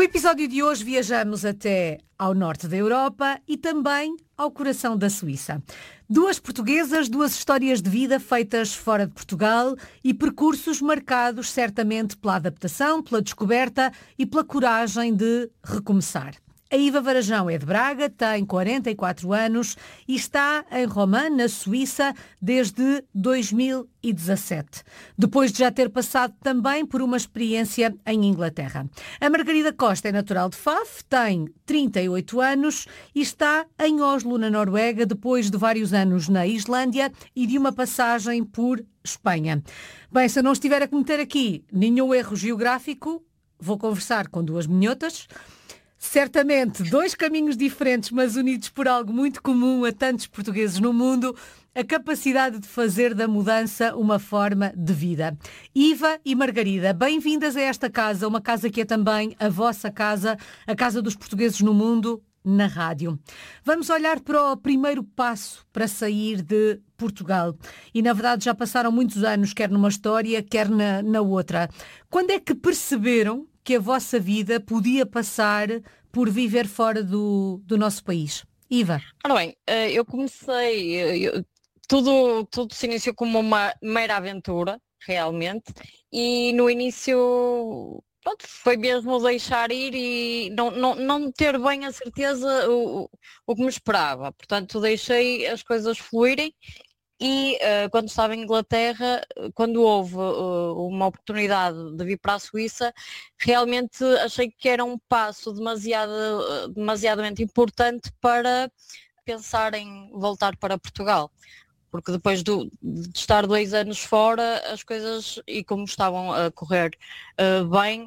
episódio de hoje viajamos até ao norte da Europa e também ao coração da Suíça. Duas portuguesas, duas histórias de vida feitas fora de Portugal e percursos marcados certamente pela adaptação, pela descoberta e pela coragem de recomeçar. A Iva Varajão é de Braga, tem 44 anos e está em Romã, na Suíça, desde 2017, depois de já ter passado também por uma experiência em Inglaterra. A Margarida Costa é natural de Faf, tem 38 anos e está em Oslo, na Noruega, depois de vários anos na Islândia e de uma passagem por Espanha. Bem, se eu não estiver a cometer aqui nenhum erro geográfico, vou conversar com duas minhotas. Certamente, dois caminhos diferentes, mas unidos por algo muito comum a tantos portugueses no mundo, a capacidade de fazer da mudança uma forma de vida. Iva e Margarida, bem-vindas a esta casa, uma casa que é também a vossa casa, a casa dos portugueses no mundo, na rádio. Vamos olhar para o primeiro passo para sair de Portugal. E, na verdade, já passaram muitos anos, quer numa história, quer na outra. Quando é que perceberam que a vossa vida podia passar por viver fora do nosso país? Iva? Ora bem, eu comecei, tudo se iniciou como uma mera aventura, realmente, e no início, pronto, foi mesmo deixar ir e não ter bem a certeza o que me esperava. Portanto, deixei as coisas fluírem. E quando estava em Inglaterra, quando houve uma oportunidade de vir para a Suíça, realmente achei que era um passo demasiadamente importante para pensar em voltar para Portugal. Porque depois de estar 2 anos fora, as coisas, e como estavam a correr bem,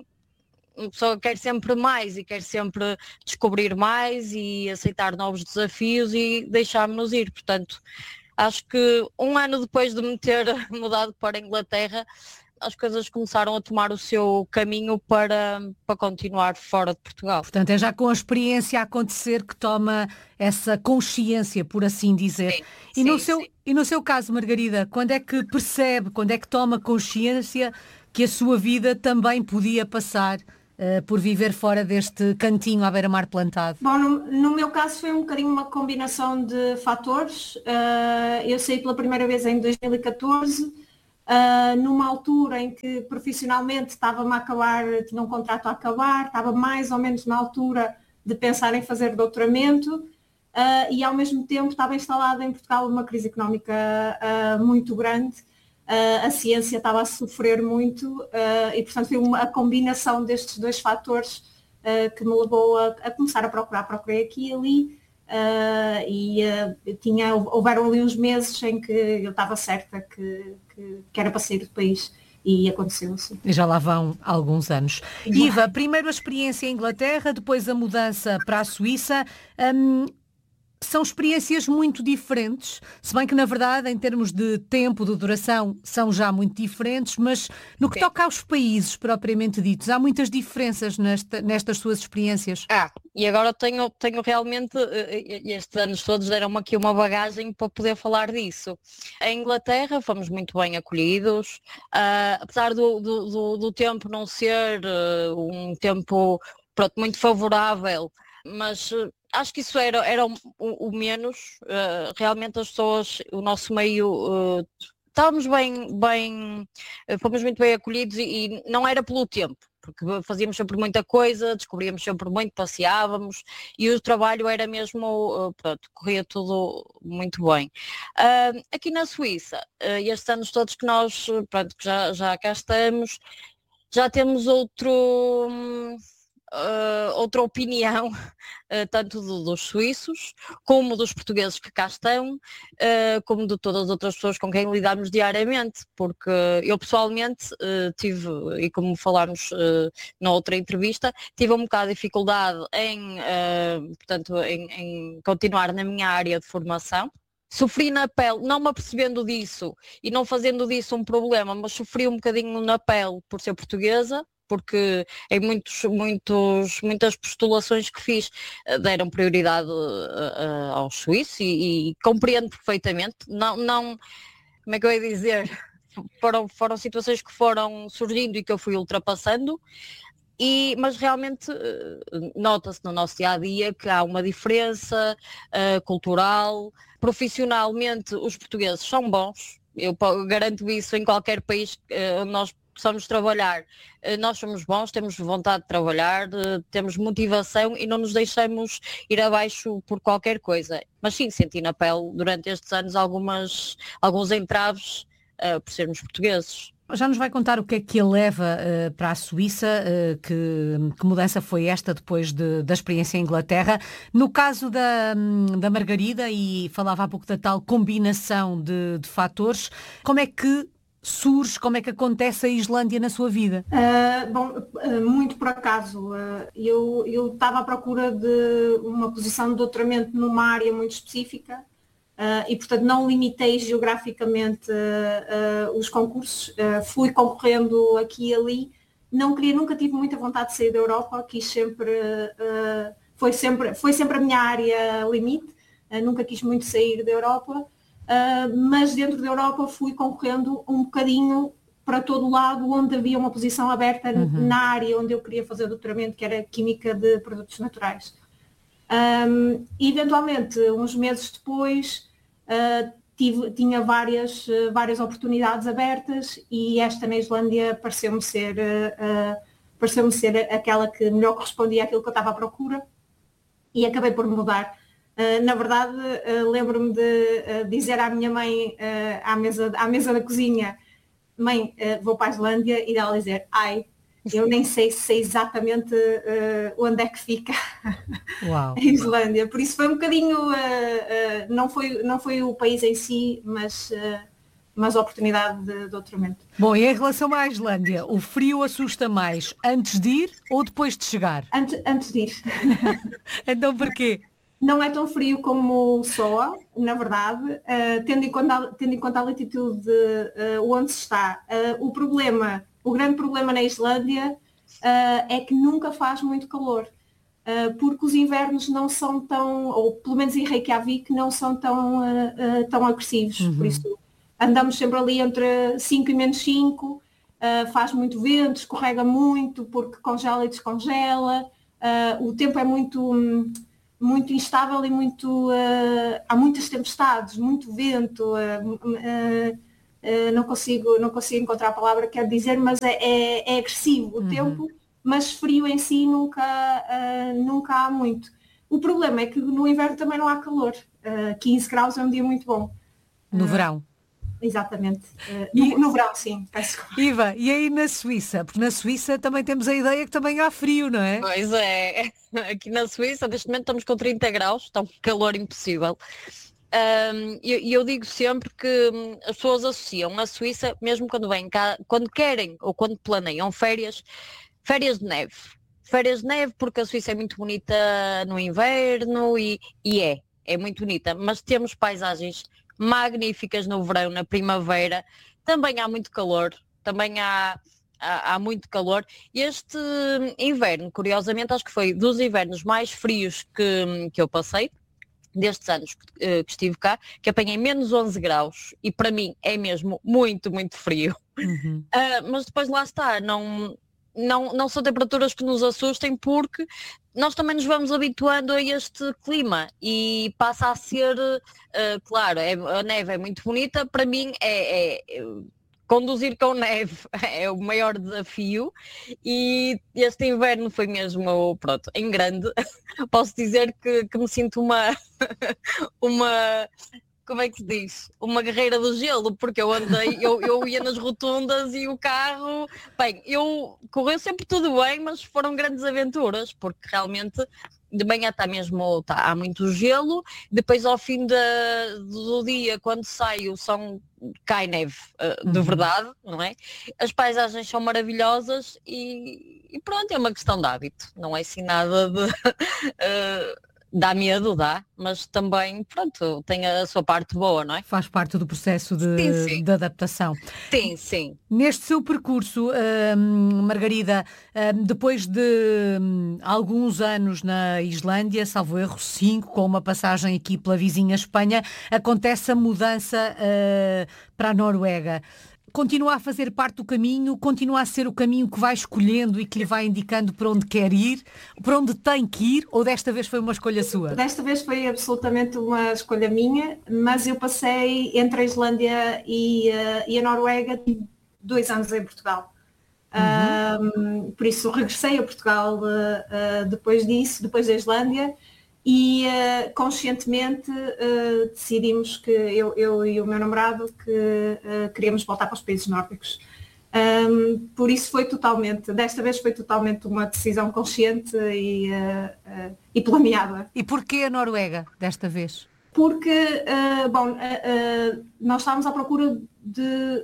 a pessoa quer sempre mais e quer sempre descobrir mais e aceitar novos desafios e deixar-nos ir. Portanto, acho que 1 ano depois de me ter mudado para a Inglaterra, as coisas começaram a tomar o seu caminho para continuar fora de Portugal. Portanto, é já com a experiência a acontecer que toma essa consciência, por assim dizer. Sim, E no seu caso, Margarida, quando é que percebe, quando é que toma consciência que a sua vida também podia passar por viver fora deste cantinho à beira-mar plantado? Bom, no meu caso foi um bocadinho uma combinação de fatores. Eu saí pela primeira vez em 2014, numa altura em que profissionalmente estava-me a acabar, tinha um contrato a acabar, estava mais ou menos na altura de pensar em fazer doutoramento e ao mesmo tempo estava instalada em Portugal uma crise económica muito grande. A ciência estava a sofrer muito e, portanto, foi a combinação destes dois fatores que me levou a começar a procurar. Procurei aqui e ali houveram ali uns meses em que eu estava certa que era para sair do país e aconteceu assim. E já lá vão alguns anos. Iva, primeiro a experiência em Inglaterra, depois a mudança para a Suíça. São experiências muito diferentes, se bem que, na verdade, em termos de tempo, de duração, são já muito diferentes, mas no que toca aos países propriamente ditos, há muitas diferenças nestas suas experiências. E agora tenho realmente, estes anos todos deram-me aqui uma bagagem para poder falar disso. Em Inglaterra fomos muito bem acolhidos, apesar do tempo não ser um tempo, pronto, muito favorável, mas acho que isso era o menos. Realmente as pessoas, o nosso meio, estávamos fomos muito bem acolhidos e não era pelo tempo, porque fazíamos sempre muita coisa, descobríamos sempre muito, passeávamos e o trabalho era mesmo, pronto, corria tudo muito bem. Aqui na Suíça, estes anos todos que nós, pronto, que já cá estamos, já temos outra opinião, tanto dos suíços, como dos portugueses que cá estão, como de todas as outras pessoas com quem lidamos diariamente, porque eu pessoalmente tive, e como falámos na outra entrevista, tive um bocado de dificuldade em continuar na minha área de formação. Sofri na pele, não me apercebendo disso e não fazendo disso um problema, mas sofri um bocadinho na pele por ser portuguesa, porque em muitas postulações que fiz deram prioridade aos suíços e compreendo perfeitamente. Não, como é que eu ia dizer? Foram situações que foram surgindo e que eu fui ultrapassando. Mas realmente nota-se no nosso dia-a-dia que há uma diferença cultural. Profissionalmente, os portugueses são bons. Eu garanto isso em qualquer país onde nós possamos trabalhar. Nós somos bons, temos vontade de trabalhar, temos motivação e não nos deixamos ir abaixo por qualquer coisa. Mas sim, senti na pele durante estes anos alguns entraves por sermos portugueses. Já nos vai contar o que é que a leva para a Suíça, que mudança foi esta depois da experiência em Inglaterra. No caso da Margarida, e falava há pouco da tal combinação de fatores, como é que surge, como é que acontece a Islândia na sua vida? Muito por acaso. Eu estava à procura de uma posição de doutoramento numa área muito específica. E portanto não limitei geograficamente os concursos, fui concorrendo aqui e ali, nunca tive muita vontade de sair da Europa, quis sempre, foi sempre a minha área limite, nunca quis muito sair da Europa, mas dentro da Europa fui concorrendo um bocadinho para todo lado onde havia uma posição aberta na área onde eu queria fazer doutoramento, que era Química de Produtos Naturais. Eventualmente, uns meses depois, tinha várias oportunidades abertas e esta na Islândia pareceu-me ser aquela que melhor correspondia àquilo que eu estava à procura e acabei por mudar. Na verdade, lembro-me de dizer à minha mãe, à mesa da cozinha: mãe, vou para a Islândia, e ela dizer: ai, eu nem sei exatamente onde é que fica a Islândia. Por isso foi um bocadinho, não foi o país em si, mas a oportunidade de doutoramento. Bom, e em relação à Islândia, o frio assusta mais antes de ir ou depois de chegar? Antes de ir. Então porquê? Não é tão frio como soa, na verdade, tendo em conta a latitude onde se está. O grande problema na Islândia é que nunca faz muito calor, porque os invernos não são tão, ou pelo menos em Reykjavik, não são tão agressivos. Por isso andamos sempre ali entre 5 e menos 5, faz muito vento, escorrega muito, porque congela e descongela, o tempo é muito instável e há muitas tempestades, muito vento, não consigo encontrar a palavra que quero dizer, mas é agressivo o tempo, mas frio em si nunca há muito. O problema é que no inverno também não há calor. 15 graus é um dia muito bom. No verão? Exatamente. No verão, sim. Iva, e aí na Suíça? Porque na Suíça também temos a ideia que também há frio, não é? Pois é. Aqui na Suíça, neste momento estamos com 30 graus, está um calor impossível. E eu digo sempre que as pessoas associam a Suíça, mesmo quando vêm cá, quando querem ou quando planeiam férias de neve. Férias de neve, porque a Suíça é muito bonita no inverno e é muito bonita, mas temos paisagens magníficas no verão, na primavera, também há muito calor, há muito calor. Este inverno, curiosamente, acho que foi dos invernos mais frios que eu passei, destes anos que estive cá, que apanhei menos 11 graus e para mim é mesmo muito, muito frio. Mas depois lá está, não são temperaturas que nos assustem, porque nós também nos vamos habituando a este clima e passa a ser, claro, a neve é muito bonita, para mim conduzir com neve é o maior desafio e este inverno foi mesmo, pronto, em grande. Posso dizer que me sinto uma como é que se diz? Uma guerreira do gelo, porque eu ia nas rotundas e o carro, bem, correu sempre tudo bem, mas foram grandes aventuras, porque realmente de manhã há muito gelo, depois ao fim do dia, quando sai o som, cai neve, de verdade, não é? As paisagens são maravilhosas e pronto, é uma questão de hábito, não é assim nada de... dá medo, mas também, pronto, tem a sua parte boa, não é? Faz parte do processo de adaptação. Sim, sim. Neste seu percurso, Margarida, depois de alguns anos na Islândia, salvo erro 5, com uma passagem aqui pela vizinha Espanha, acontece a mudança para a Noruega. continua a fazer parte do caminho, continua a ser o caminho que vai escolhendo e que lhe vai indicando para onde quer ir, para onde tem que ir, ou desta vez foi uma escolha sua? Desta vez foi absolutamente uma escolha minha, mas eu passei entre a Islândia e a Noruega 2 anos em Portugal. Por isso regressei a Portugal depois disso, depois da Islândia, e conscientemente decidimos que eu e o meu namorado que queríamos voltar para os países nórdicos. Por isso desta vez foi totalmente uma decisão consciente e planeada. E porquê a Noruega, desta vez? Porque, nós estávamos à procura de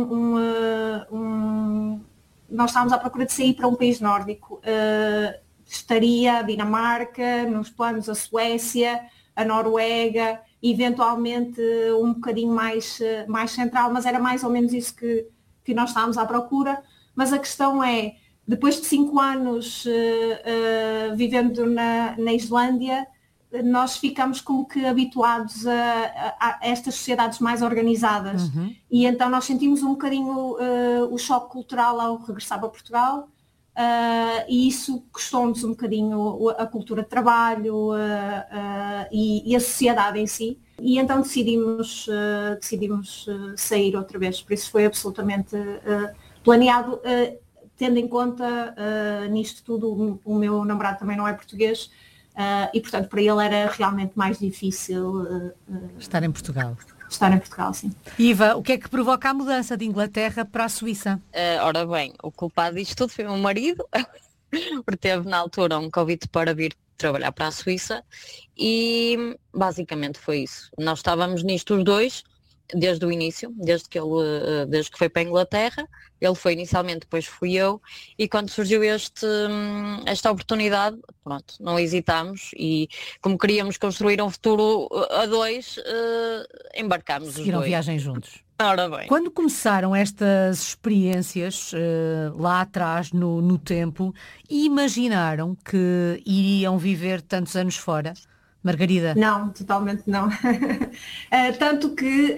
nós estávamos à procura de sair para um país nórdico. Estaria a Dinamarca, nos planos a Suécia, a Noruega, eventualmente um bocadinho mais central, mas era mais ou menos isso que nós estávamos à procura. Mas a questão é, depois de 5 anos vivendo na Islândia, nós ficamos como que habituados a estas sociedades mais organizadas. E então nós sentimos um bocadinho o choque cultural ao regressar para Portugal, e isso custou-nos um bocadinho a cultura de trabalho e a sociedade em si. E então decidimos sair outra vez. Por isso foi absolutamente planeado, tendo em conta nisto tudo, o meu namorado também não é português, e portanto para ele era realmente mais difícil estar em Portugal. Estar em Portugal, sim. Iva, o que é que provoca a mudança de Inglaterra para a Suíça? Ora bem, o culpado disto tudo foi o meu marido, porque teve na altura um convite para vir trabalhar para a Suíça e basicamente foi isso. Nós estávamos nisto os dois desde o início, desde que foi para a Inglaterra. Ele foi inicialmente, depois fui eu, e quando surgiu esta oportunidade, pronto, não hesitámos e como queríamos construir um futuro a dois, embarcámos os dois. Seguiram viagem juntos. Ora bem. Quando começaram estas experiências lá atrás no tempo, imaginaram que iriam viver tantos anos fora? Margarida? Não, totalmente não. Tanto que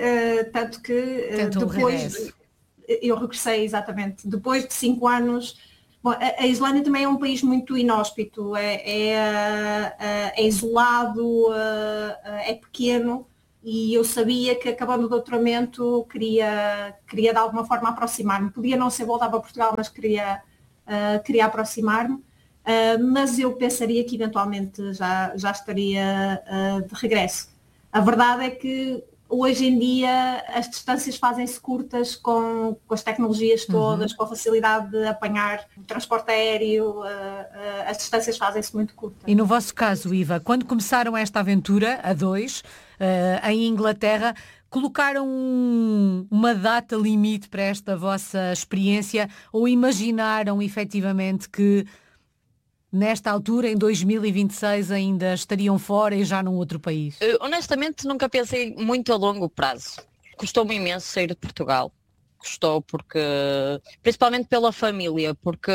depois eu regressei, exatamente, depois de 5 anos. Bom, a Islândia também é um país muito inóspito, é isolado, é pequeno, e eu sabia que acabando o doutoramento queria de alguma forma aproximar-me. Podia não ser voltar para Portugal, mas queria aproximar-me. Mas eu pensaria que eventualmente já estaria de regresso. A verdade é que hoje em dia as distâncias fazem-se curtas com as tecnologias todas, com a facilidade de apanhar o transporte aéreo, as distâncias fazem-se muito curtas. E no vosso caso, Iva, quando começaram esta aventura, a dois, em Inglaterra, colocaram uma data limite para esta vossa experiência ou imaginaram efetivamente que nesta altura, em 2026, ainda estariam fora e já num outro país? Honestamente, nunca pensei muito a longo prazo. Custou-me imenso sair de Portugal. Custou principalmente pela família, porque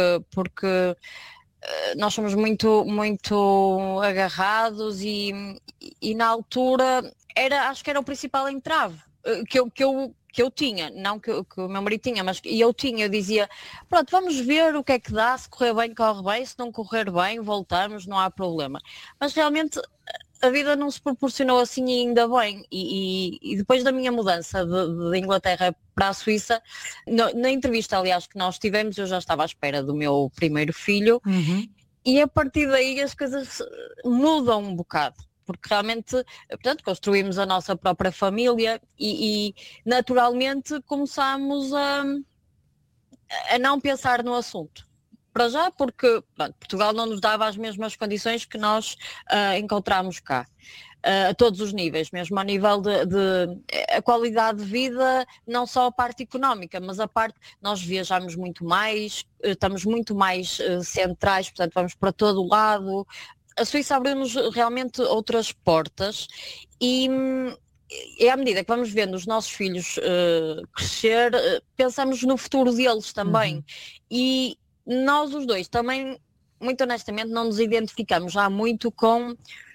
nós somos muito, muito agarrados e na altura acho que era o principal entrave que eu tinha, não que o meu marido tinha, mas eu dizia, pronto, vamos ver o que é que dá, se correr bem, corre bem, se não correr bem, voltamos, não há problema. Mas realmente a vida não se proporcionou assim e ainda bem. E depois da minha mudança de Inglaterra para a Suíça, na entrevista, aliás, que nós tivemos, eu já estava à espera do meu primeiro filho, e a partir daí as coisas mudam um bocado. Porque realmente, portanto, construímos a nossa própria família e naturalmente começámos a não pensar no assunto. Para já, porque Portugal não nos dava as mesmas condições que nós encontramos cá. A todos os níveis, mesmo a nível de a qualidade de vida, não só a parte económica, mas a parte, nós viajamos muito mais, estamos muito mais centrais, portanto vamos para todo o lado. A Suíça abriu-nos realmente outras portas e à medida que vamos vendo os nossos filhos crescer, pensamos no futuro deles também. E nós os dois também, muito honestamente, não nos identificamos já muito com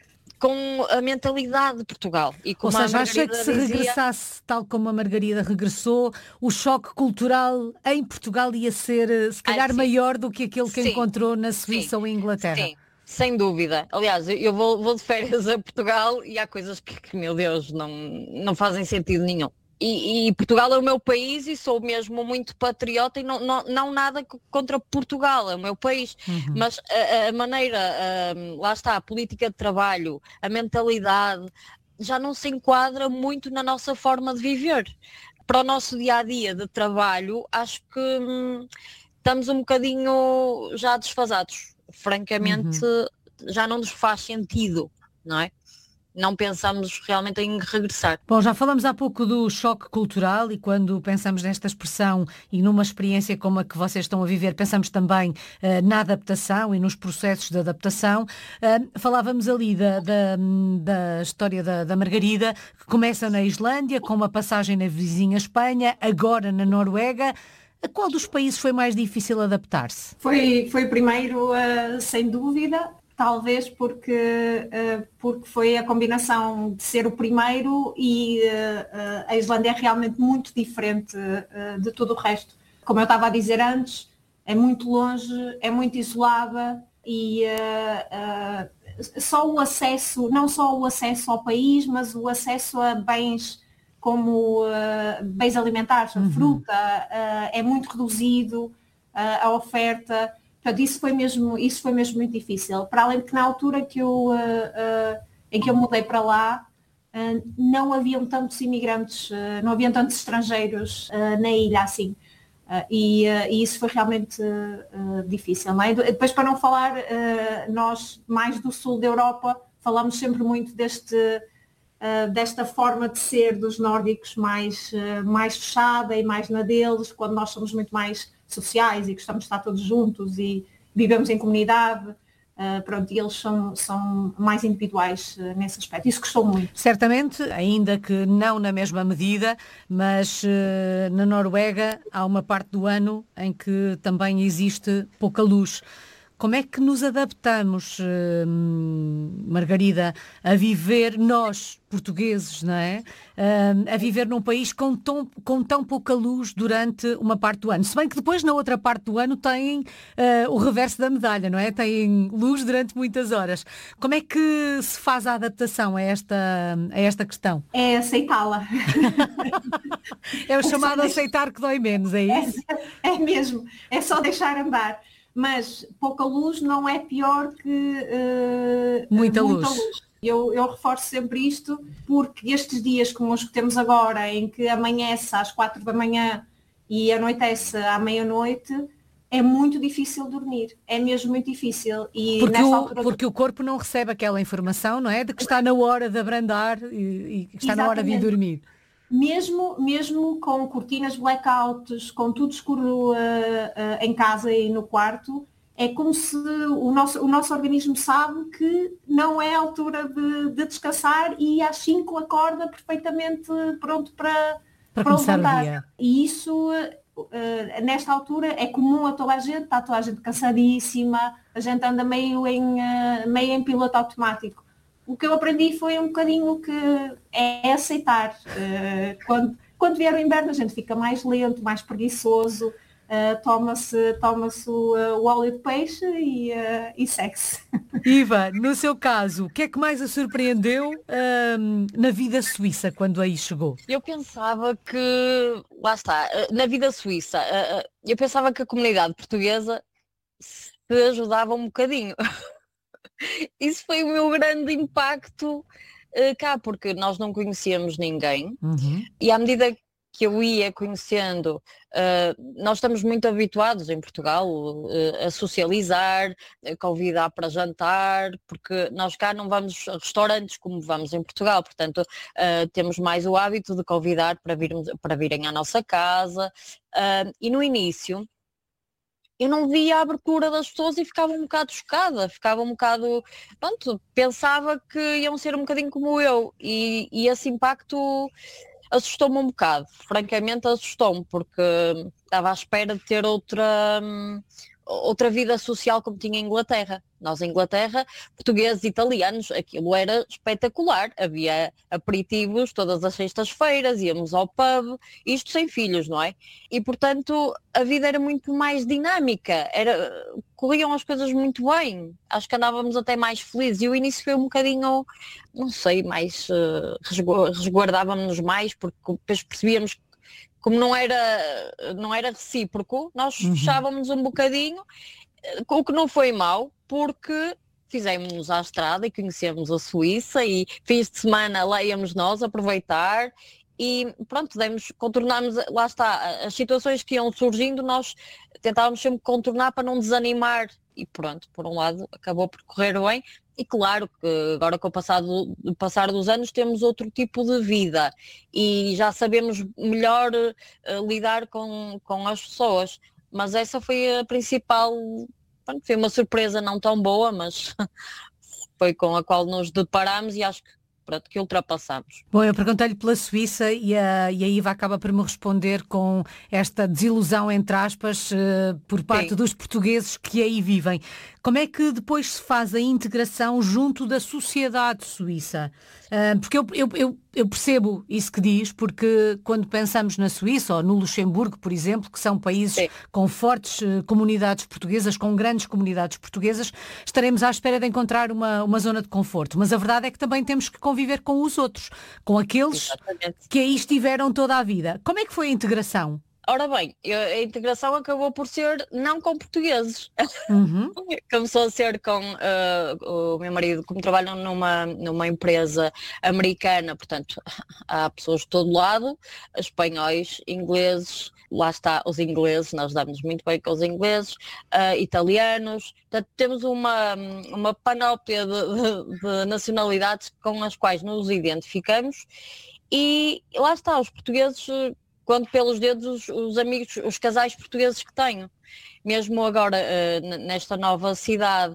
com a mentalidade de Portugal. E como Ou seja, acha que se regressasse tal como a Margarida regressou, o choque cultural em Portugal ia ser, se calhar, maior do que aquele que encontrou na Suíça ou em Inglaterra? Sim, sem dúvida. Aliás, eu vou de férias a Portugal e há coisas que meu Deus, não fazem sentido nenhum. E Portugal é o meu país e sou mesmo muito patriota e não nada contra Portugal, é o meu país. Mas a maneira, lá está, a política de trabalho, a mentalidade, já não se enquadra muito na nossa forma de viver. Para o nosso dia-a-dia de trabalho, acho que estamos um bocadinho já desfasados. Francamente, já não nos faz sentido, não é? Não pensamos realmente em regressar. Bom, já falamos há pouco do choque cultural e quando pensamos nesta expressão e numa experiência como a que vocês estão a viver, pensamos também na adaptação e nos processos de adaptação. Falávamos ali da história da Margarida, que começa na Islândia, com uma passagem na vizinha Espanha, agora na Noruega. A qual dos países foi mais difícil adaptar-se? Foi o primeiro, sem dúvida. Talvez porque foi a combinação de ser o primeiro e a Islândia é realmente muito diferente de tudo o resto. Como eu estava a dizer antes, é muito longe, é muito isolada e só o acesso, não só o acesso ao país, mas o acesso a bens como bens alimentares, a fruta, é muito reduzido, a oferta. Portanto, isso foi mesmo muito difícil. Para além de que na altura em que eu mudei para lá, não haviam tantos imigrantes, não haviam tantos estrangeiros na ilha assim. E isso foi realmente difícil. Não é? Depois, para não falar, nós mais do sul da Europa, falamos sempre muito desta forma de ser dos nórdicos mais fechada e mais na deles, quando nós somos muito mais sociais e gostamos de estar todos juntos e vivemos em comunidade. E eles são mais individuais nesse aspecto. Isso custou muito. Certamente, ainda que não na mesma medida, mas na Noruega há uma parte do ano em que também existe pouca luz. Como é que nos adaptamos, Margarida, a viver, nós, portugueses, não é? A viver num país com tão pouca luz durante uma parte do ano. Se bem que depois, na outra parte do ano, têm o reverso da medalha, não é? Têm luz durante muitas horas. Como é que se faz a adaptação a esta questão? É aceitá-la. É o chamado aceitar que dói menos, é isso? É mesmo. É só deixar andar. Mas pouca luz não é pior que muita luz. Eu reforço sempre isto, porque estes dias como os que temos agora, em que amanhece às 4 da manhã e anoitece à meia-noite, é muito difícil dormir. É mesmo muito difícil. E porque o corpo não recebe aquela informação, não é? De que está na hora de abrandar e que está na hora de ir dormir. Mesmo com cortinas blackouts, com tudo escuro em casa e no quarto, é como se o nosso organismo sabe que não é a altura de descansar e às 5 acorda perfeitamente pronto para começar levantar. O dia. E isso, nesta altura, é comum a toda a gente, está toda a gente cansadíssima, a gente anda meio em piloto automático. O que eu aprendi foi um bocadinho que é aceitar. Quando vier o inverno a gente fica mais lento, mais preguiçoso, toma-se o óleo de peixe e segue-se. Iva, no seu caso, o que é que mais a surpreendeu na vida suíça quando aí chegou? Eu pensava que, lá está, na vida suíça, eu pensava que a comunidade portuguesa se ajudava um bocadinho. Isso foi o meu grande impacto cá, porque nós não conhecíamos ninguém e à medida que eu ia conhecendo, nós estamos muito habituados em Portugal a socializar, a convidar para jantar, porque nós cá não vamos a restaurantes como vamos em Portugal, portanto temos mais o hábito de convidar para virem à nossa casa e no início eu não via a abertura das pessoas e ficava um bocado chocada, pronto, pensava que iam ser um bocadinho como eu e esse impacto assustou-me um bocado, francamente assustou-me, porque estava à espera de ter outra vida social como tinha em Inglaterra Nós em Inglaterra, portugueses, italianos, aquilo era espetacular. Havia aperitivos todas as sextas-feiras, íamos ao pub, isto sem filhos, não é? E portanto a vida era muito mais dinâmica, corriam as coisas muito bem. Acho que andávamos até mais felizes e o início foi um bocadinho, não sei, mais resguardávamos-nos mais, porque depois percebíamos que como não era recíproco, nós fechávamos um bocadinho, o que não foi mau, porque fizemos-nos à estrada e conhecemos a Suíça e fins de semana lá íamos nós aproveitar e pronto, contornámos, lá está, as situações que iam surgindo, nós tentávamos sempre contornar para não desanimar e pronto, por um lado acabou por correr bem. E claro que agora com o passar dos anos temos outro tipo de vida e já sabemos melhor lidar com as pessoas, mas essa foi a principal, pronto, foi uma surpresa não tão boa, mas foi com a qual nos deparamos e acho que pronto, que ultrapassamos. Bom, eu perguntei-lhe pela Suíça e a Iva acaba por me responder com esta desilusão, entre aspas, por parte Sim. dos portugueses que aí vivem. Como é que depois se faz a integração junto da sociedade suíça? Porque eu percebo isso que diz, porque quando pensamos na Suíça ou no Luxemburgo, por exemplo, que são países Sim. com fortes comunidades portuguesas, com grandes comunidades portuguesas, estaremos à espera de encontrar uma zona de conforto. Mas a verdade é que também temos que conviver com os outros, com aqueles Exatamente. que aí estiveram toda a vida. Como é que foi a integração? Ora bem, a integração acabou por ser não com portugueses. Uhum. Começou a ser com o meu marido, como trabalham numa empresa americana, portanto há pessoas de todo lado, espanhóis, ingleses, lá está os ingleses, nós damos muito bem com os ingleses, italianos, portanto temos uma panóplia de nacionalidades com as quais nos identificamos e lá está, os portugueses, conto pelos dedos os amigos, os casais portugueses que tenho. Mesmo agora, nesta nova cidade,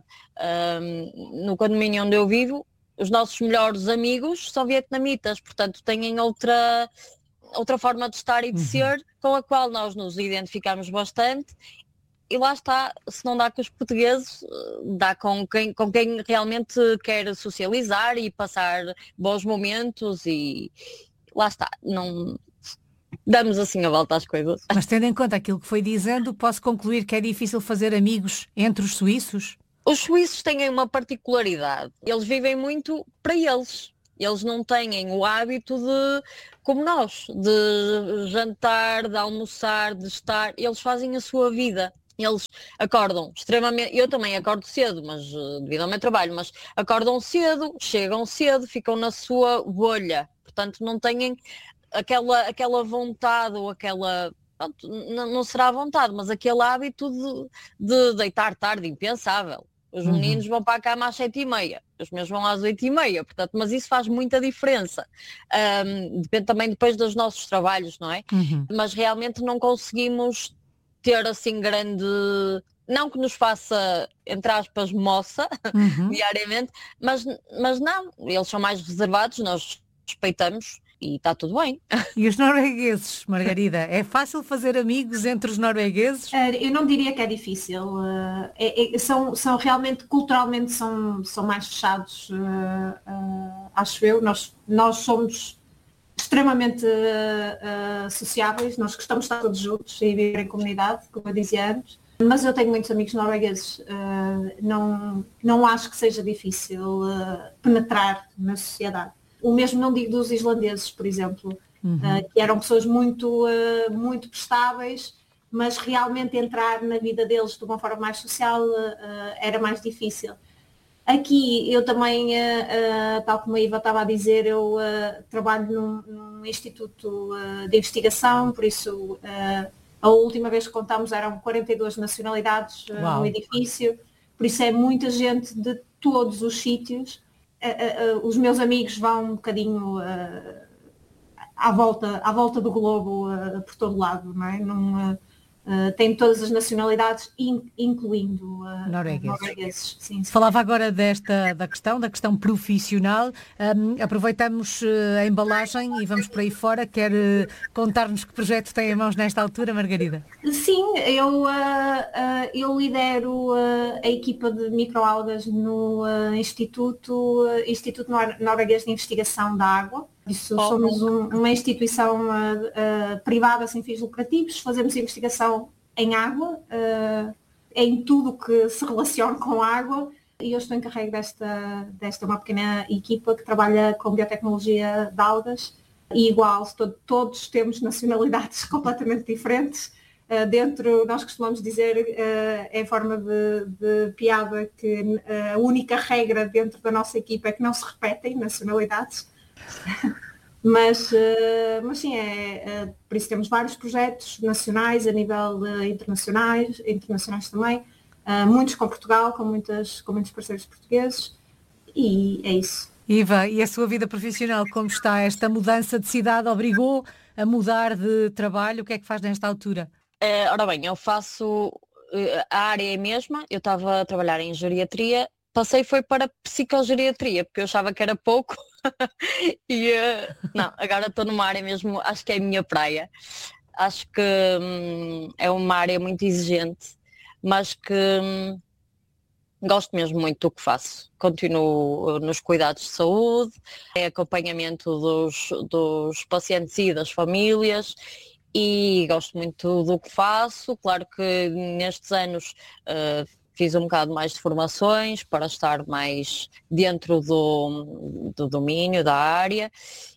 no condomínio onde eu vivo, os nossos melhores amigos são vietnamitas, portanto têm outra forma de estar e de ser, com a qual nós nos identificamos bastante. E lá está, se não dá com os portugueses, dá com quem realmente quer socializar e passar bons momentos e lá está, não... Damos assim a volta às coisas. Mas tendo em conta aquilo que foi dizendo, posso concluir que é difícil fazer amigos entre os suíços? Os suíços têm uma particularidade. Eles vivem muito para eles. Eles não têm o hábito de, como nós, de jantar, de almoçar, de estar. Eles fazem a sua vida. Eles acordam extremamente... Eu também acordo cedo, mas devido ao meu trabalho, mas acordam cedo, chegam cedo, ficam na sua bolha. Portanto, não têm aquela vontade ou aquela, pronto, não será vontade, mas aquele hábito de deitar tarde, impensável. Os meninos vão para a cama às 7h30, os meus vão às 8h30, portanto, mas isso faz muita diferença. Depende também depois dos nossos trabalhos, não é? Mas realmente não conseguimos ter assim grande... Não que nos faça, entre aspas, moça diariamente, mas não, eles são mais reservados, nós respeitamos e está tudo bem. E os noruegueses, Margarida? É fácil fazer amigos entre os noruegueses? Eu não diria que é difícil. São realmente, culturalmente, são mais fechados, acho eu. Nós somos extremamente sociáveis, nós gostamos de estar todos juntos e viver em comunidade, como eu dizia antes. Mas eu tenho muitos amigos noruegueses. Não acho que seja difícil penetrar na sociedade. O mesmo não digo dos islandeses, por exemplo, que eram pessoas muito prestáveis, mas realmente entrar na vida deles de uma forma mais social era mais difícil. Aqui eu também, tal como a Iva estava a dizer, eu trabalho num instituto de investigação, por isso a última vez que contámos eram 42 nacionalidades no edifício, por isso é muita gente de todos os sítios. Os meus amigos vão um bocadinho à volta do globo por todo lado, não é? tem todas as nacionalidades, incluindo noruegueses. Sim. Falava agora da questão profissional. Aproveitamos a embalagem e vamos por aí fora. Quer contar-nos que projeto tem em mãos nesta altura, Margarida? Sim, eu lidero a equipa de microalgas no Instituto Norueguês de Investigação da Água. Somos uma instituição privada sem fins lucrativos, fazemos investigação em água, em tudo que se relaciona com água, e eu estou encarregue desta uma pequena equipa que trabalha com biotecnologia de algas, e igual, todos temos nacionalidades completamente diferentes. Nós costumamos dizer, em forma de piada, que a única regra dentro da nossa equipa é que não se repetem nacionalidades. Mas sim, por isso temos vários projetos nacionais, a nível internacionais também, muitos com Portugal, com muitos parceiros portugueses, e é isso. Iva, e a sua vida profissional, como está? Esta mudança de cidade obrigou a mudar de trabalho? O que é que faz nesta altura? Ora bem, eu faço, a área é a mesma, eu estava a trabalhar em geriatria, foi para psicogeriatria, porque eu achava que era pouco, e não, agora estou numa área mesmo, acho que é a minha praia. Acho que é uma área muito exigente, mas que gosto mesmo muito do que faço. Continuo nos cuidados de saúde, acompanhamento dos pacientes e das famílias, e gosto muito do que faço. Claro que nestes anos fiz um bocado mais de formações para estar mais dentro do domínio, da área,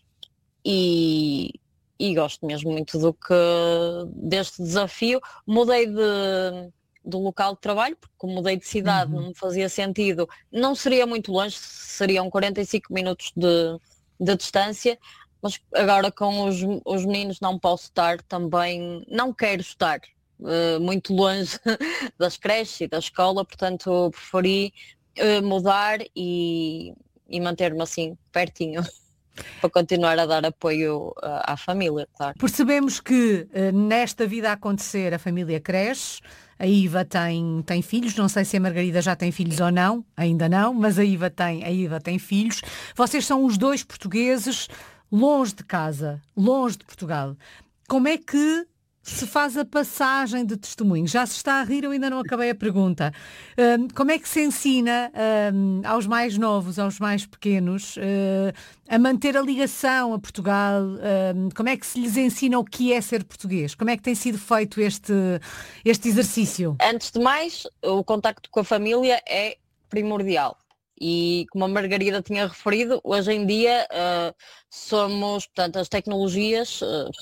e gosto mesmo muito deste desafio. Mudei do local de trabalho, porque como mudei de cidade, não me fazia sentido, não seria muito longe, seriam 45 minutos de distância, mas agora com os meninos não posso estar também, não quero estar muito longe das creches e da escola, portanto preferi mudar e manter-me assim pertinho para continuar a dar apoio à família, claro. Percebemos que nesta vida a acontecer a família cresce, a Iva tem filhos, não sei se a Margarida já tem filhos ou não, ainda não, mas a Iva tem filhos. Vocês são os dois portugueses longe de casa, longe de Portugal. Como é que se faz a passagem de testemunho? Já se está a rir, eu ainda não acabei a pergunta. Como é que se ensina aos mais novos, aos mais pequenos, a manter a ligação a Portugal? Como é que se lhes ensina o que é ser português? Como é que tem sido feito este exercício? Antes de mais, o contacto com a família é primordial. E como a Margarida tinha referido, hoje em dia portanto, as tecnologias,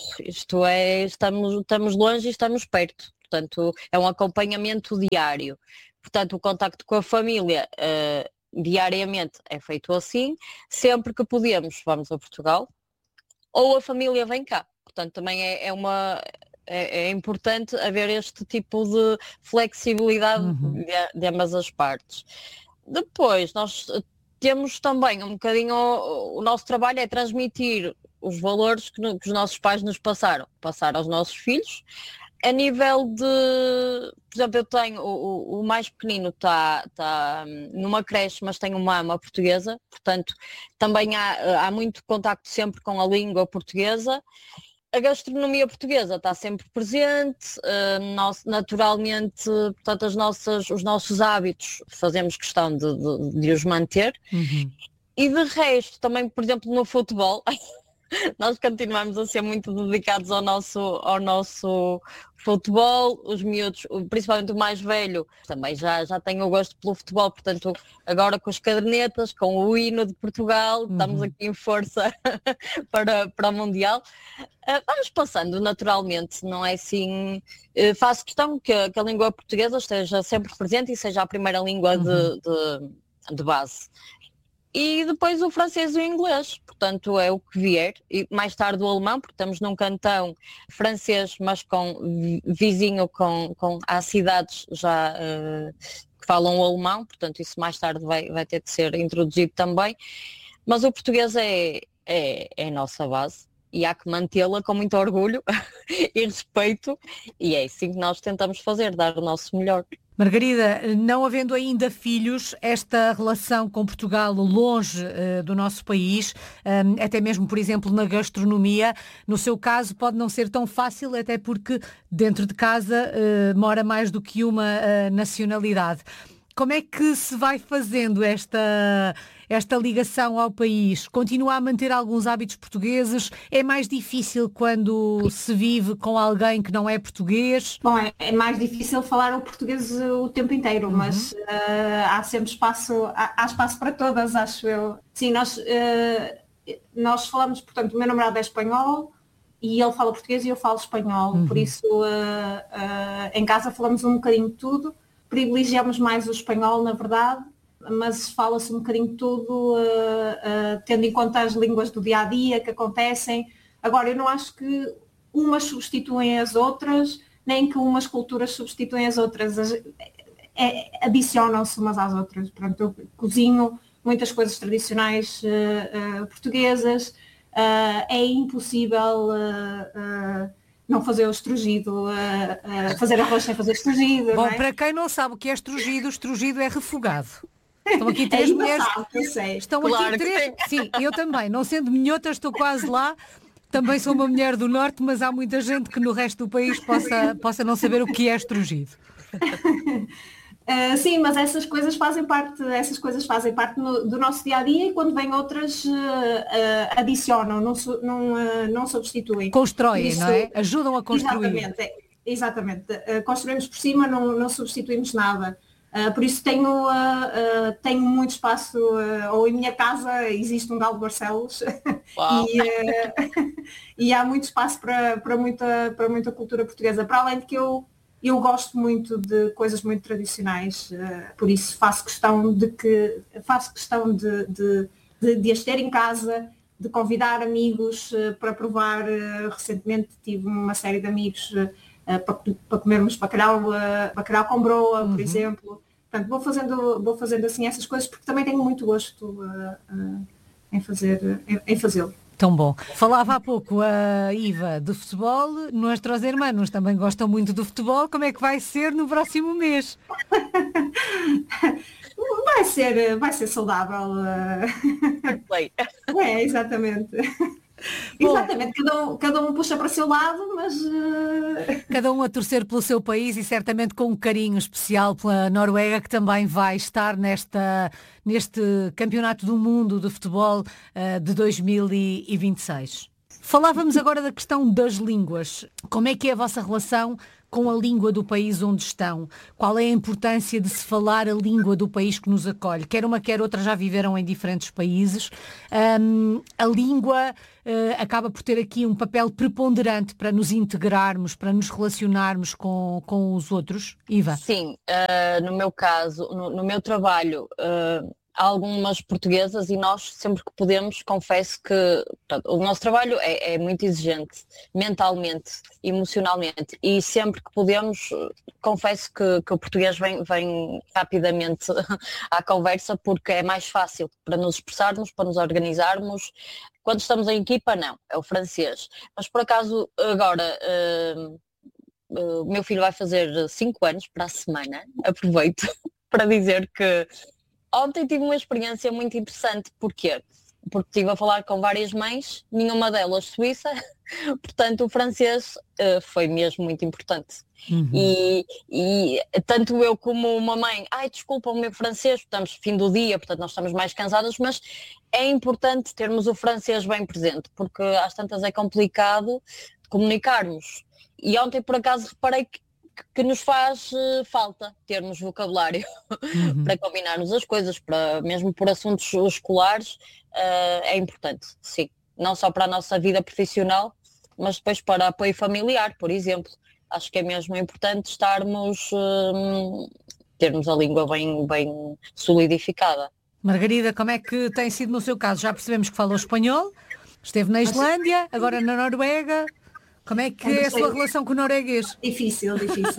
estamos longe e estamos perto. Portanto, é um acompanhamento diário. Portanto, o contacto com a família diariamente é feito assim. Sempre que podemos, vamos a Portugal, ou a família vem cá. Portanto, também é importante haver este tipo de flexibilidade de ambas as partes. Depois, nós temos também um bocadinho, o nosso trabalho é transmitir os valores que os nossos pais nos passar aos nossos filhos. A nível de, por exemplo, eu tenho, o mais pequenino está numa creche, mas tem uma ama portuguesa, portanto, também há muito contacto sempre com a língua portuguesa. A gastronomia portuguesa está sempre presente, naturalmente, portanto, os nossos hábitos fazemos questão de os manter. E de resto, também, por exemplo, no futebol, nós continuamos a ser muito dedicados ao nosso futebol. Os miúdos, principalmente o mais velho, também já tem o gosto pelo futebol, portanto, agora com as cadernetas, com o hino de Portugal, estamos aqui em força para o Mundial. Vamos passando naturalmente, não é assim. Faço questão que a língua portuguesa esteja sempre presente e seja a primeira língua de base. E depois o francês e o inglês, portanto é o que vier, e mais tarde o alemão, porque estamos num cantão francês, mas vizinho há cidades já que falam o alemão, portanto isso mais tarde vai ter de ser introduzido também, mas o português é a nossa base. e há que mantê-la com muito orgulho e respeito, e é assim que nós tentamos fazer, dar o nosso melhor. Margarida, não havendo ainda filhos, esta relação com Portugal longe do nosso país, até mesmo, por exemplo, na gastronomia, no seu caso pode não ser tão fácil, até porque dentro de casa mora mais do que uma nacionalidade. Como é que se vai fazendo esta ligação ao país? Continua a manter alguns hábitos portugueses? É mais difícil quando se vive com alguém que não é português? Bom, é mais difícil falar o português o tempo inteiro, mas há sempre espaço, há espaço para todas, acho eu. Sim, nós falamos, portanto, o meu namorado é espanhol e ele fala português e eu falo espanhol, por isso em casa falamos um bocadinho de tudo. Privilegiamos mais o espanhol, na verdade, mas fala-se um bocadinho de tudo, tendo em conta as línguas do dia-a-dia que acontecem. Agora, eu não acho que umas substituem as outras, nem que umas culturas substituem as outras. Adicionam-se umas às outras. Pronto, eu cozinho muitas coisas tradicionais portuguesas. É impossível não fazer o estrugido, fazer arroz sem fazer estrugido. Bom, não é? para quem não sabe o que é estrugido é refogado. Estão aqui três mulheres. Eu sei. Estão Claro aqui que três. Sim, eu também. Não sendo minhota, estou quase lá. Também sou uma mulher do Norte, mas há muita gente que no resto do país possa não saber o que é estrugido. Sim, mas essas coisas fazem parte do nosso dia-a-dia e quando vêm outras adicionam, não substituem. Constroem, Isso, não é? Ajudam a construir. Exatamente. Construímos por cima, não substituímos nada. Por isso tenho muito espaço, ou em minha casa existe um galo de Barcelos e há muito espaço para muita cultura portuguesa, para além de que eu gosto muito de coisas muito tradicionais, por isso faço questão de as ter em casa, de convidar amigos para provar. Recentemente tive uma série de amigos para comermos bacalhau com broa, por exemplo. Portanto, vou fazendo assim essas coisas porque também tenho muito gosto em fazê-lo. Tão bom. Falava há pouco a Iva de futebol, nossos irmãos também gostam muito do futebol. Como é que vai ser no próximo mês? Vai ser saudável. Exatamente. Bom, exatamente, cada um puxa para o seu lado, mas... Cada um a torcer pelo seu país e certamente com um carinho especial pela Noruega, que também vai estar neste Campeonato do Mundo de Futebol de 2026. Falávamos agora da questão das línguas. Como é que é a vossa relação com a língua do país onde estão? Qual é a importância de se falar a língua do país que nos acolhe? Quer uma, quer outra já viveram em diferentes países. A língua acaba por ter aqui um papel preponderante para nos integrarmos, para nos relacionarmos com os outros. Iva? Sim, no meu caso, no meu trabalho, há algumas portuguesas e nós sempre que podemos, confesso que portanto, o nosso trabalho é muito exigente mentalmente, emocionalmente e sempre que podemos, confesso que o português vem rapidamente à conversa porque é mais fácil para nos expressarmos, para nos organizarmos. Quando estamos em equipa, não, é o francês. Mas por acaso agora... o meu filho vai fazer 5 anos para a semana, aproveito para dizer que ontem tive uma experiência muito interessante. Porquê? Porque estive a falar com várias mães, nenhuma delas suíça, portanto o francês foi mesmo muito importante. E tanto eu como uma mãe, desculpa o meu francês, estamos fim do dia, portanto nós estamos mais cansadas, mas é importante termos o francês bem presente, porque às tantas é complicado comunicarmos. E ontem por acaso reparei que nos faz falta termos vocabulário para combinarmos as coisas, mesmo por assuntos escolares, é importante, sim. Não só para a nossa vida profissional, mas depois para apoio familiar, por exemplo. Acho que é mesmo importante termos a língua bem solidificada. Margarida, como é que tem sido no seu caso? Já percebemos que falou espanhol, esteve na Islândia, agora na Noruega. Como é que é a sua relação com o norueguês? Difícil.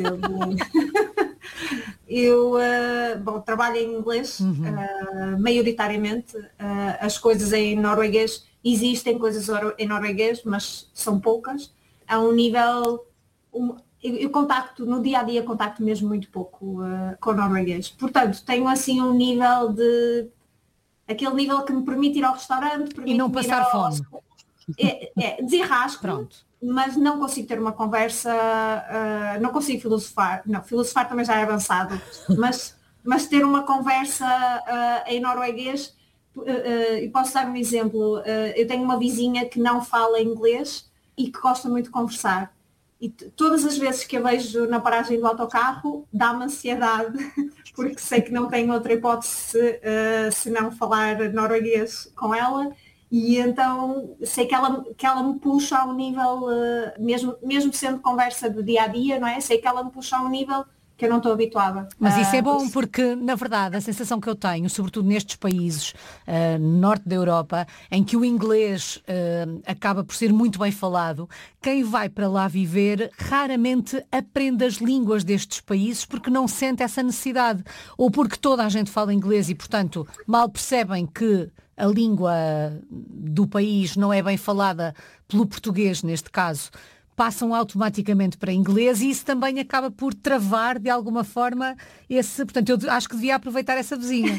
Eu trabalho em inglês, maioritariamente. As coisas em norueguês existem coisas em norueguês, mas são poucas. A um nível, eu contacto, no dia a dia contacto mesmo muito pouco com o norueguês. Portanto, tenho assim um nível aquele nível que me permite ir ao restaurante, E não passar fome. Desenrasco. Pronto. Mas não consigo ter uma conversa, não consigo filosofar. Não, filosofar também já é avançado, mas ter uma conversa em norueguês, e posso dar um exemplo. Eu tenho uma vizinha que não fala inglês e que gosta muito de conversar. E todas as vezes que a vejo na paragem do autocarro, dá-me ansiedade, porque sei que não tenho outra hipótese se não falar norueguês com ela. E então sei que ela me puxa a um nível, mesmo sendo conversa do dia a dia, não é? Sei que ela me puxa a um nível que eu não estou habituada. Mas isso é bom porque, na verdade, a sensação que eu tenho, sobretudo nestes países no norte da Europa, em que o inglês acaba por ser muito bem falado, quem vai para lá viver raramente aprende as línguas destes países porque não sente essa necessidade. Ou porque toda a gente fala inglês e, portanto, mal percebem que a língua do país não é bem falada pelo português, neste caso, passam automaticamente para inglês e isso também acaba por travar, de alguma forma, esse... Portanto, eu acho que devia aproveitar essa vizinha.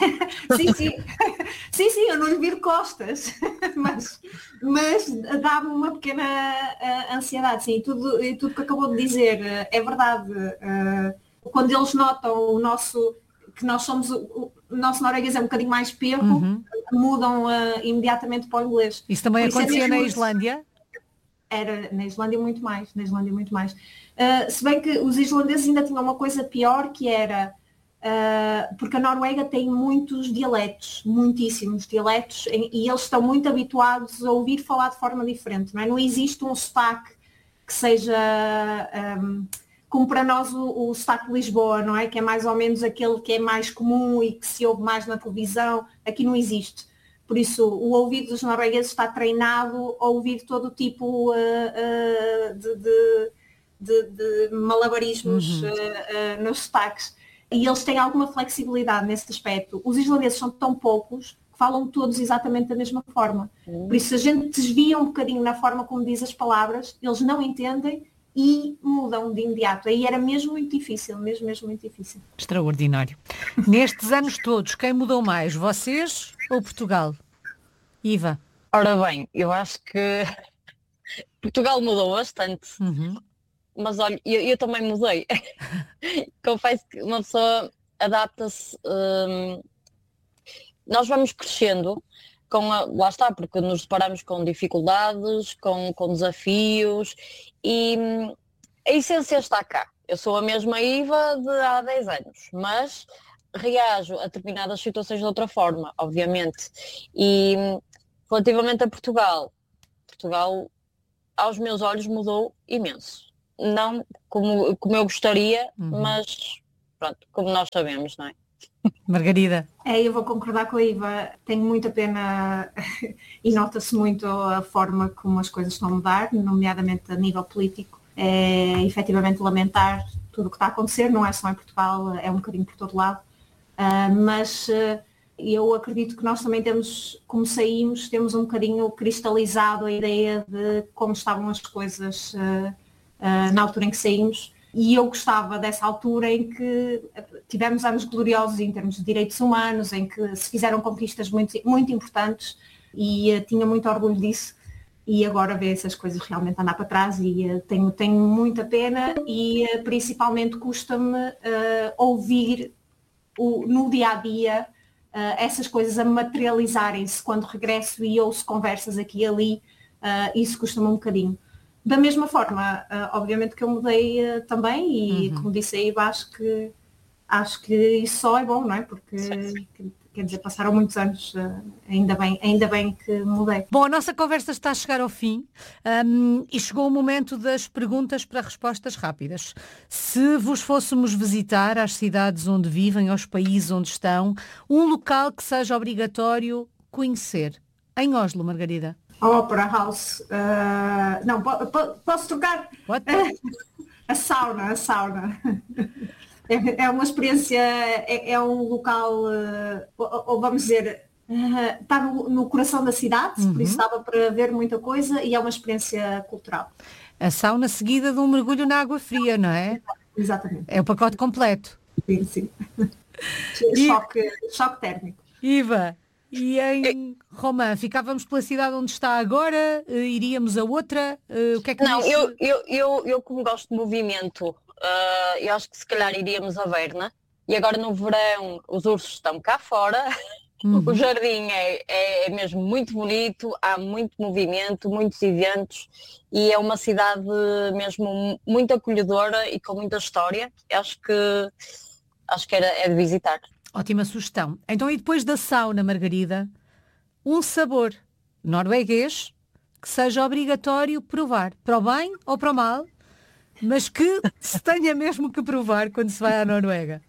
Sim, eu não lhe viro costas, mas dá-me uma pequena ansiedade, sim, e tudo que acabou de dizer é verdade. Quando eles notam que nós somos, o nosso norueguês é um bocadinho mais perro, mudam imediatamente para o inglês. Isso também acontecia na Islândia? Era na Islândia muito mais. Se bem que os islandeses ainda tinham uma coisa pior, que era, porque a Noruega tem muitos dialetos, muitíssimos dialetos, e eles estão muito habituados a ouvir falar de forma diferente, não é? Não existe um sotaque que seja... como para nós o sotaque de Lisboa, não é? Que é mais ou menos aquele que é mais comum e que se ouve mais na televisão. Aqui não existe. Por isso, o ouvido dos noruegueses está treinado a ouvir todo o tipo de malabarismos nos sotaques. E eles têm alguma flexibilidade nesse aspecto. Os islandeses são tão poucos que falam todos exatamente da mesma forma. Por isso, se a gente desvia um bocadinho na forma como diz as palavras, eles não entendem e mudam de imediato. Aí era mesmo muito difícil, mesmo muito difícil. Extraordinário. Nestes anos todos, quem mudou mais, vocês ou Portugal? Iva? Ora bem, eu acho que Portugal mudou bastante, mas olha, eu também mudei. Confesso que uma pessoa adapta-se, nós vamos crescendo, lá está, porque nos deparamos com dificuldades, com desafios e a essência está cá. Eu sou a mesma Iva de há 10 anos, mas reajo a determinadas situações de outra forma, obviamente. E relativamente a Portugal, aos meus olhos mudou imenso. Não como eu gostaria, mas pronto, como nós sabemos, não é? Margarida? Eu vou concordar com a Iva. Tenho muita pena e nota-se muito a forma como as coisas estão a mudar, nomeadamente a nível político. É efetivamente lamentar tudo o que está a acontecer, não é só em Portugal, é um bocadinho por todo lado. Mas eu acredito que nós também temos, como saímos, temos um bocadinho cristalizado a ideia de como estavam as coisas na altura em que saímos. E eu gostava dessa altura em que tivemos anos gloriosos em termos de direitos humanos, em que se fizeram conquistas muito, muito importantes e tinha muito orgulho disso. E agora ver essas coisas realmente andar para trás e tenho muita pena e principalmente custa-me ouvir no dia-a-dia essas coisas a materializarem-se quando regresso e ouço conversas aqui e ali, isso custa-me um bocadinho. Da mesma forma, obviamente que eu mudei também e como disse aí, acho que isso só é bom, não é? Porque quer dizer, passaram muitos anos, ainda bem que mudei. Bom, a nossa conversa está a chegar ao fim e chegou o momento das perguntas para respostas rápidas. Se vos fôssemos visitar às cidades onde vivem, aos países onde estão, um local que seja obrigatório conhecer. Em Oslo, Margarida? Opera House. Não, posso trocar? A sauna. É uma experiência, é um local, ou vamos dizer, Está no coração da cidade, por isso estava para ver muita coisa e é uma experiência cultural. A sauna seguida de um mergulho na água fria, não é? Exatamente. É o pacote completo. Sim, sim. Choque térmico. Iva, e em Romã, ficávamos pela cidade onde está agora? Iríamos a outra? O que é que Não, diz? eu como gosto de movimento, eu acho que se calhar iríamos a Berna. E agora no verão os ursos estão cá fora. O jardim é mesmo muito bonito, há muito movimento, muitos eventos e é uma cidade mesmo muito acolhedora e com muita história. Acho que é de visitar. Ótima sugestão. Então, e depois da sauna, Margarida, um sabor norueguês que seja obrigatório provar, para o bem ou para o mal, mas que se tenha mesmo que provar quando se vai à Noruega.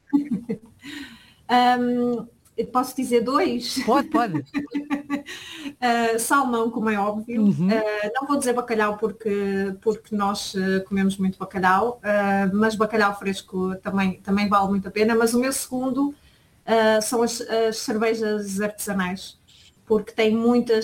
Posso dizer 2? Pode. Salmão, como é óbvio. Não vou dizer bacalhau porque nós comemos muito bacalhau, mas bacalhau fresco também vale muito a pena. Mas o meu segundo são as cervejas artesanais, porque tem muita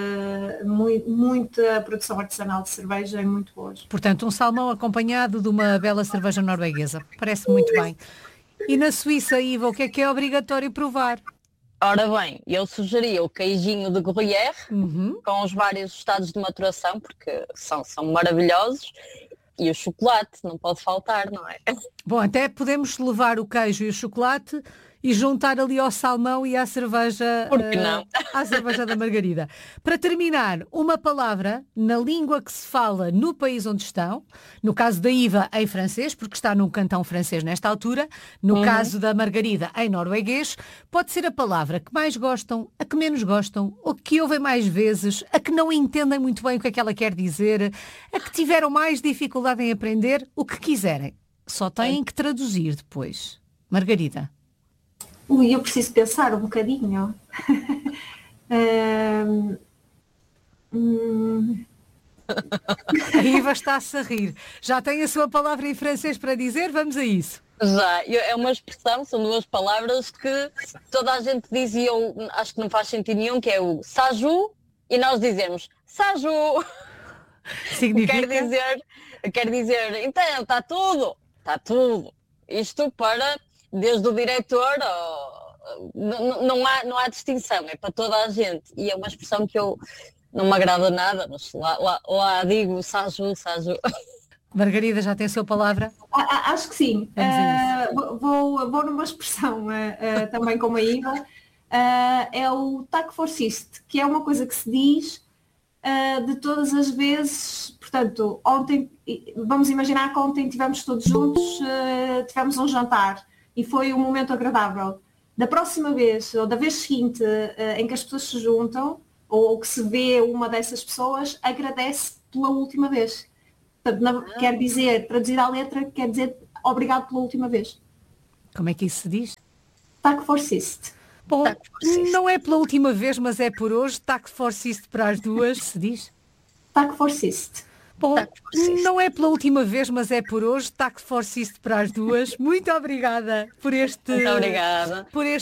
produção artesanal de cerveja e muito boas. Portanto, um salmão acompanhado de uma bela cerveja norueguesa. Parece muito bem. E na Suíça, Iva, o que é obrigatório provar? Ora bem, eu sugeria o queijinho de Gruyère, com os vários estados de maturação, porque são maravilhosos, e o chocolate, não pode faltar, não é? Bom, até podemos levar o queijo e o chocolate e juntar ali ao salmão e à cerveja, Por que não? à cerveja da Margarida. Para terminar, uma palavra na língua que se fala no país onde estão, no caso da Iva em francês, porque está num cantão francês nesta altura, no caso da Margarida em norueguês, pode ser a palavra que mais gostam, a que menos gostam, ou que ouvem mais vezes, a que não entendem muito bem o que é que ela quer dizer, a que tiveram mais dificuldade em aprender, o que quiserem. Só têm que traduzir depois. Margarida. Eu preciso pensar um bocadinho. A Iva está-se a rir. Já tem a sua palavra em francês para dizer? Vamos a isso. Já, é uma expressão, são 2 palavras que toda a gente diz e eu acho que não faz sentido nenhum, que é o saju e nós dizemos saju. Significa? Quer dizer, então está tudo. Isto para, desde o diretor, não há distinção, é para toda a gente. E é uma expressão que eu não me agrada nada, mas lá digo saju. Margarida, já tem a sua palavra? Acho que sim. Vou numa expressão também como a Iva. É o tac forsist, que é uma coisa que se diz de todas as vezes. Portanto, ontem, vamos imaginar que ontem estivemos todos juntos, tivemos um jantar e foi um momento agradável. Da próxima vez, ou da vez seguinte em que as pessoas se juntam, ou que se vê uma dessas pessoas, agradece pela última vez. Portanto, quer dizer, traduzir à letra, quer dizer obrigado pela última vez. Como é que isso se diz? Tac forsist. Bom, não é pela última vez, mas é por hoje. Tac forsist para as 2, se diz? Tac forsist. Bom, não é pela última vez, mas é por hoje. Tac forsist para as 2. Muito obrigada por este... Muito obrigada. Por este